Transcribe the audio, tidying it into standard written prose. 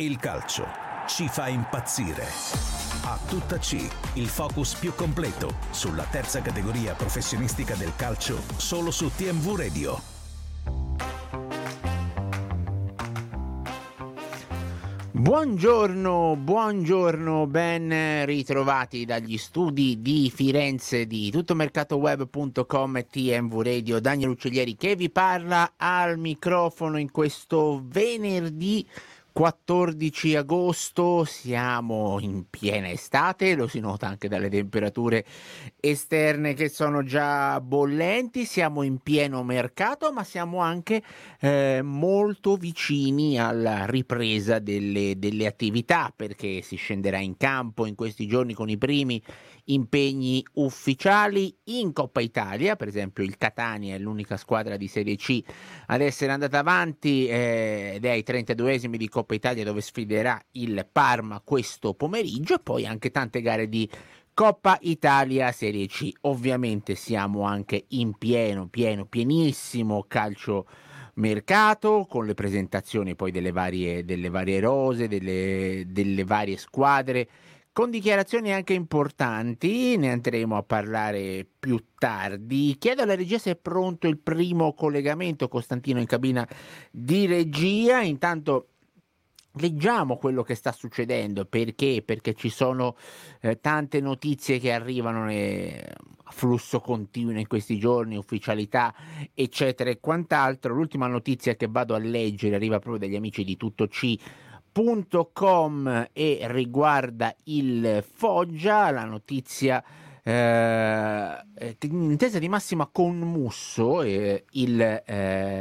Il calcio ci fa impazzire. A tutta C, il focus più completo sulla terza categoria professionistica del calcio, solo su TMV Radio. Buongiorno, ben ritrovati dagli studi di Firenze di tuttomercatoweb.com e TMV Radio. Daniele Uccellieri che vi parla al microfono in questo venerdì 14 agosto. Siamo in piena estate, lo si nota anche dalle temperature esterne che sono già bollenti, siamo in pieno mercato, ma siamo anche molto vicini alla ripresa delle attività, perché si scenderà in campo in questi giorni con i primi impegni ufficiali in Coppa Italia. Per esempio il Catania è l'unica squadra di Serie C ad essere andata avanti ed è ai 32esimi di Coppa Italia, dove sfiderà il Parma questo pomeriggio, e poi anche tante gare di Coppa Italia Serie C. Ovviamente siamo anche in pienissimo calcio mercato, con le presentazioni poi delle varie rose, delle varie squadre, con dichiarazioni anche importanti. Ne andremo a parlare più tardi. Chiedo alla regia se è pronto il primo collegamento. Costantino in cabina di regia. Intanto leggiamo quello che sta succedendo, perché ci sono tante notizie che arrivano a flusso continuo in questi giorni, ufficialità eccetera e quant'altro. L'ultima notizia che vado a leggere arriva proprio dagli amici di tuttoc.com e riguarda il Foggia. La notizia intesa di massima con Musso, il